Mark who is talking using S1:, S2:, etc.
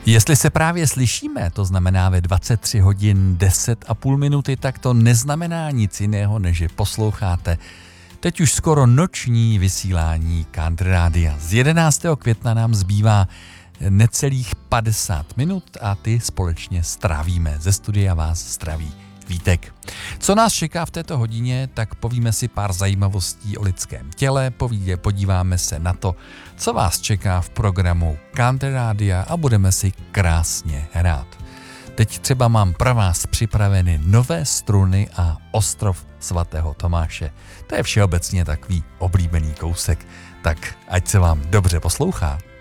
S1: Jestli se právě slyšíme, to znamená ve 23 hodin 10,5 minuty, tak to neznamená nic jiného, než že posloucháte teď už skoro noční vysílání Country Rádia. Z 11. května nám zbývá necelých 50 minut a ty společně strávíme. Ze studia vás zdraví Vítek. Co nás čeká v této hodině, tak povíme si pár zajímavostí o lidském těle, podíváme se na to, co vás čeká v programu Country Rádia a budeme si krásně hrát. Teď třeba mám pro vás připraveny Nové struny a Ostrov svatého Tomáše. To je všeobecně takový oblíbený kousek, tak ať se vám dobře poslouchá.